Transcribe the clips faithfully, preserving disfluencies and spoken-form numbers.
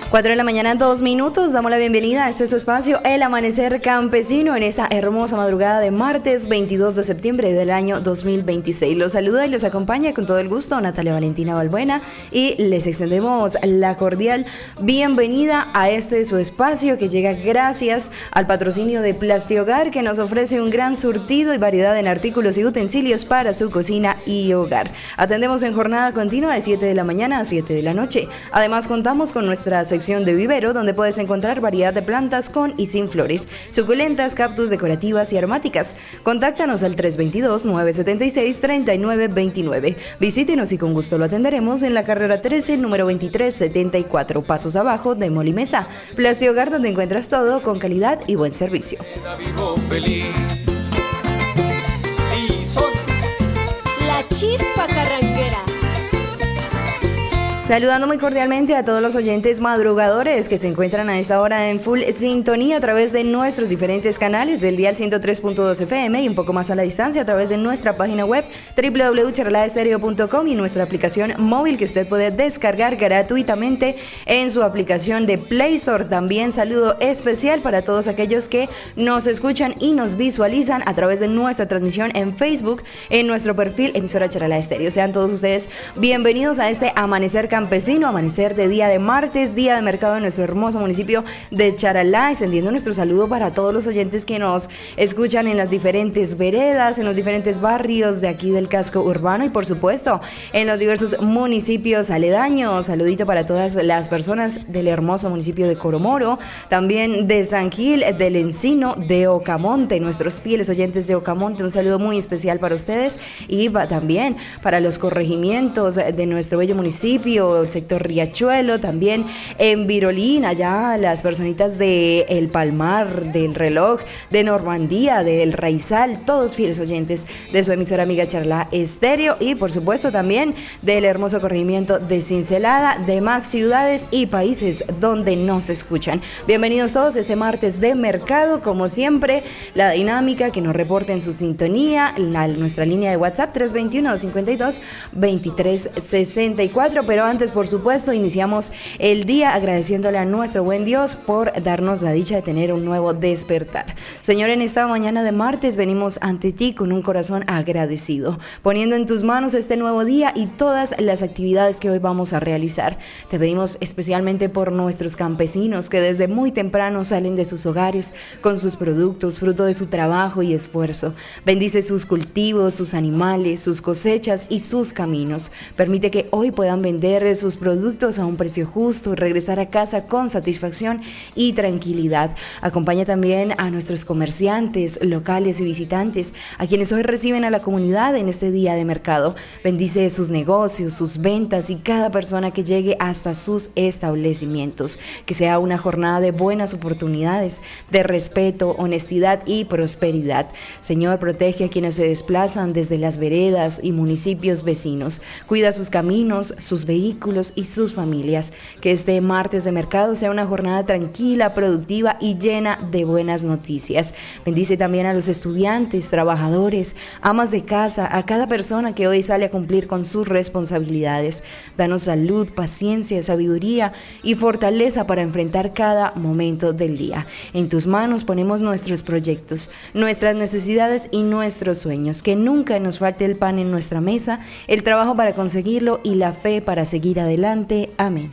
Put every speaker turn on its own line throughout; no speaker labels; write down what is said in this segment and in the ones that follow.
cuatro de la mañana, dos minutos, damos la bienvenida a este su espacio, El Amanecer Campesino, en esa hermosa madrugada de martes veintidós de septiembre del año dos mil veintiséis. Los saluda y los acompaña con todo el gusto Natalia Valentina Balbuena y les extendemos la cordial bienvenida a este su espacio que llega gracias al patrocinio de Plastihogar, que nos ofrece un gran surtido y variedad en artículos y utensilios para su cocina y hogar. Atendemos en jornada continua de siete de la mañana a siete de la noche. Además contamos con nuestra sección de vivero, donde puedes encontrar variedad de plantas con y sin flores, suculentas, cactus, decorativas y aromáticas. Contáctanos al tres dos dos, nueve siete seis, tres nueve dos nueve. Visítenos y con gusto lo atenderemos en la carrera trece, número veintitrés setenta y cuatro, pasos abajo de Molimesa. Plastihogar, donde encuentras todo con calidad y buen servicio.
La chispa carranguera.
Saludando muy cordialmente a todos los oyentes madrugadores que se encuentran a esta hora en full sintonía a través de nuestros diferentes canales del dial ciento tres punto dos F M y un poco más a la distancia a través de nuestra página web doble u doble u doble u punto charalá estéreo punto com y nuestra aplicación móvil que usted puede descargar gratuitamente en su aplicación de Play Store. También saludo especial para todos aquellos que nos escuchan y nos visualizan a través de nuestra transmisión en Facebook, en nuestro perfil emisora Charalá Estéreo. Sean todos ustedes bienvenidos a este Amanecer Campesino, amanecer de día de martes, día de mercado en nuestro hermoso municipio de Charalá, extendiendo nuestro saludo para todos los oyentes que nos escuchan en las diferentes veredas, en los diferentes barrios de aquí del casco urbano y por supuesto en los diversos municipios aledaños. Saludito para todas las personas del hermoso municipio de Coromoro, también de San Gil, del Encino, de Ocamonte, nuestros fieles oyentes de Ocamonte, un saludo muy especial para ustedes y va también para los corregimientos de nuestro bello municipio, el sector Riachuelo, también en Virolín, allá las personitas de El Palmar, del Reloj, de Normandía, del Raizal, todos fieles oyentes de su emisora amiga Charalá Estéreo y por supuesto también del hermoso corregimiento de Cincelada, de más ciudades y países donde nos escuchan. Bienvenidos todos este martes de mercado, como siempre, la dinámica que nos reporte en su sintonía, la, nuestra línea de WhatsApp tres dos uno, dos cinco dos, dos tres seis cuatro, pero antes Antes, por supuesto, iniciamos el día agradeciéndole a nuestro buen Dios por darnos la dicha de tener un nuevo despertar. Señor, en esta mañana de martes venimos ante ti con un corazón agradecido, poniendo en tus manos este nuevo día y todas las actividades que hoy vamos a realizar. Te pedimos especialmente por nuestros campesinos que desde muy temprano salen de sus hogares con sus productos, fruto de su trabajo y esfuerzo. Bendice sus cultivos, sus animales, sus cosechas y sus caminos. Permite que hoy puedan vender sus productos a un precio justo, regresar a casa con satisfacción y tranquilidad. Acompaña también a nuestros comerciantes locales y visitantes, a quienes hoy reciben a la comunidad en este día de mercado. Bendice sus negocios, sus ventas y cada persona que llegue hasta sus establecimientos. Que sea una jornada de buenas oportunidades, de respeto, honestidad y prosperidad. Señor, protege a quienes se desplazan desde las veredas y municipios vecinos. Cuida sus caminos, sus vehículos y sus familias. Que este martes de mercado sea una jornada tranquila, productiva y llena de buenas noticias. Bendice también a los estudiantes, trabajadores, amas de casa, a cada persona que hoy sale a cumplir con sus responsabilidades. Danos salud, paciencia, sabiduría y fortaleza para enfrentar cada momento del día. En tus manos ponemos nuestros proyectos, nuestras necesidades y nuestros sueños. Que nunca nos falte el pan en nuestra mesa, el trabajo para conseguirlo y la fe para seguir adelante. Amén.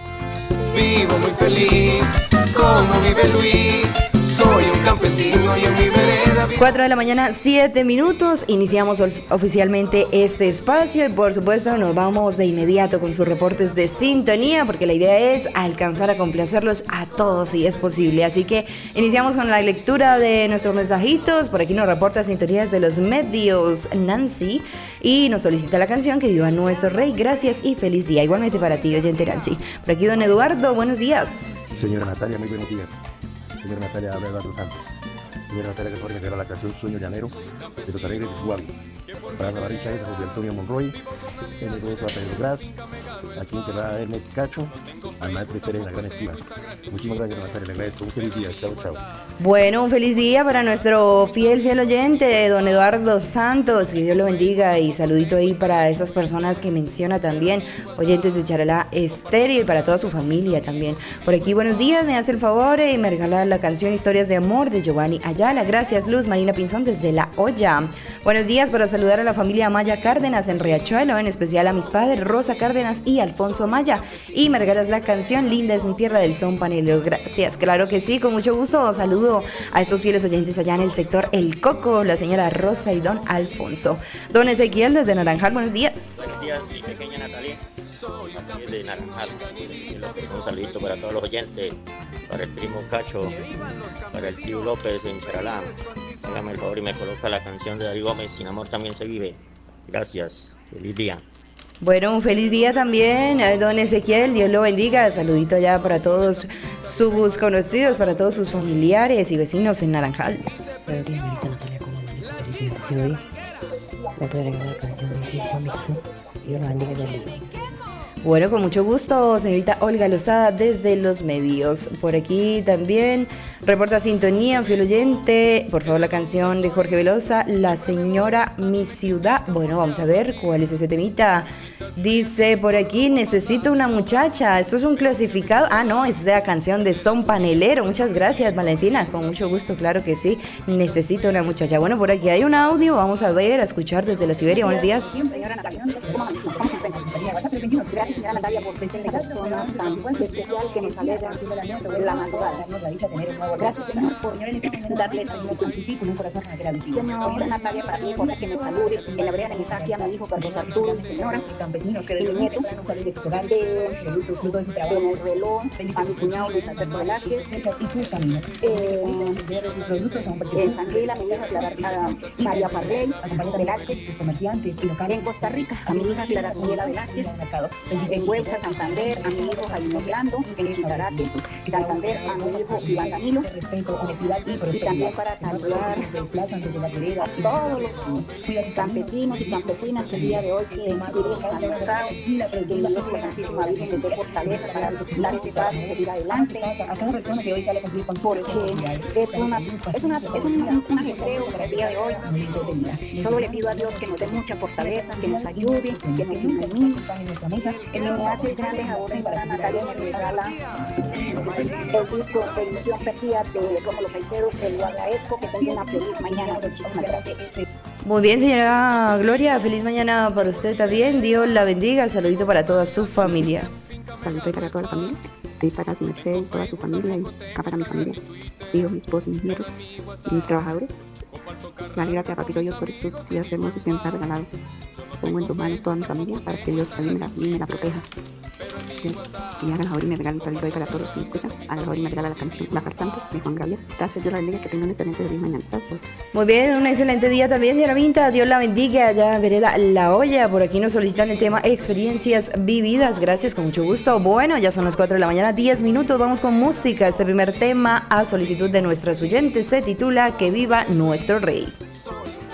Vivo muy feliz, como vive Luis. Soy un campesino y en mi vereda.
cuatro de la mañana, siete minutos. Iniciamos oficialmente este espacio y por supuesto nos vamos de inmediato con sus reportes de sintonía, porque la idea es alcanzar a complacerlos a todos si es posible. Así que iniciamos con la lectura de nuestros mensajitos. Por aquí nos reporta sintonías de los medios Nancy y nos solicita la canción Que Viva Nuestro Rey. Gracias y feliz día. Igualmente para ti, oyente Nancy. Por aquí don Eduardo, buenos días.
Señora Natalia, muy buenos días. Señora Natalia, habla Eduardo Santos. señora Natalia Gregorio me regala la canción Sueño Llanero de los Alegres de Suárez. Para la barricha es José Antonio Monroy, en el beso a Pedro Gras, aquí enterrada Hermes Cacho, al maestro Pérez en la gran estima. Muchísimas gracias, Natalia, le agradezco. Un feliz día, chao, chao.
Bueno, un feliz día para nuestro fiel, fiel oyente, don Eduardo Santos, que Dios lo bendiga, y saludito ahí para esas personas que menciona también, oyentes de Charalá Estéreo, y para toda su familia también. Por aquí, buenos días, me hace el favor y me regala la canción Historias de Amor de Giovanni Ayala. Gracias, Luz Marina Pinzón desde La Olla. Buenos días para saludar a la familia Amaya Cárdenas en Riachuelo, en especial a mis padres Rosa Cárdenas y Alfonso Amaya. Y me regalas la canción Linda es mi tierra del son panelero. Gracias, claro que sí, con mucho gusto. Saludo a estos fieles oyentes allá en el sector El Coco, la señora Rosa y don Alfonso. Don Ezequiel desde Naranjal, buenos días.
Buenos días, mi pequeña Natalia, aquí de Naranjal. Un saludito para todos los oyentes, para el primo Cacho, para el tío López en Charalá. Hágame el favor y me coloca la canción de David Gómez, Sin amor también se vive. Gracias, feliz día.
Bueno, un feliz día también, don Ezequiel, Dios lo bendiga. Saludito allá para todos sus conocidos, para todos sus familiares y vecinos en Naranjal.
Buenos días, señorita Natalia, ¿cómo amanece? Feliz bendecido día. Le puedo regalar la canción de Cielo Son mi Jesús. Dios lo bendiga del día.
Bueno, con mucho gusto, señorita Olga Lozada desde los medios. Por aquí también reporta sintonía, fiel oyente. Por favor, la canción de Jorge Velosa, La Señora Mi Ciudad. Bueno, vamos a ver cuál es ese temita. Dice por aquí, necesito una muchacha. Esto es un clasificado. Ah, no, es de la canción de Son Panelero. Muchas gracias, Valentina. Con mucho gusto, claro que sí. Necesito una muchacha. Bueno, por aquí hay un audio. Vamos a ver, a escuchar desde la Siberia. Buenos días.
Señora Natalia, ¿cómo se encuentra? Gracias, señora Natalia, por ser esa persona tan especial que nos alegra de la madrugada. Gracias, Señor, por darles un corazón agradecido. Señora Natalia, para mí, por que me salude en la vereda de Misaquia, mi hijo Carlos Arturo, mi señora, campesinos que de mi nieto, de en el reloj, a mi cuñado Luis Alberto Velázquez, y sus caminos. En San Gila, mi hija Clara, María Parrey, a compañera Velázquez, los comerciantes y locales. En Costa Rica, a mi hija Clara Ciela Velázquez, en Huelcha, Santander, a mi hijo Jaime Orlando, en Chitarate, Santander, a mi hijo Iván Danilo, y también para saludar a todos los campesinos y campesinas que el día de hoy se dirigen a su mercado, que Dios la Santísima Virgen les dé fortaleza para dar ese paso y seguir adelante, porque es una es una es un, un ajetreo para el día de hoy. Solo le pido a Dios que nos dé mucha fortaleza, que nos ayude, que nos ilumine. En me hace grande favor para Natalia, me regala el disco de edición perdida de Como los Paiseros. Te lo agradezco, que tenga una feliz mañana. Muchísimas gracias.
Muy bien, señora Gloria, feliz mañana para usted también. Dios la bendiga. Saludito para toda su familia.
Saludos para toda la familia, y para su merced, toda su familia, y acá para mi familia, mis hijos, mi esposo, mis nietos y mis trabajadores. Dale gracias a Papito Dios por estos días hermosos que nos ha regalado. Pongo en tus manos toda mi familia para que Dios también me la, me la proteja. Y haga la favor y me regala un saludo para todos los que me escuchan. Haga la favor y me regala la canción La Farsante de Juan Gabriel. Gracias, Dios la bendiga, que tenga un excelente día mañana. Gracias.
Muy bien, un excelente día también, señora Vinta. Dios la bendiga. Allá en Vereda La Olla, por aquí nos solicitan el tema experiencias vividas. Gracias, con mucho gusto. Bueno, ya son las cuatro de la mañana, diez minutos. Vamos con música. Este primer tema, a solicitud de nuestros oyentes, se titula Que viva nuestro rey.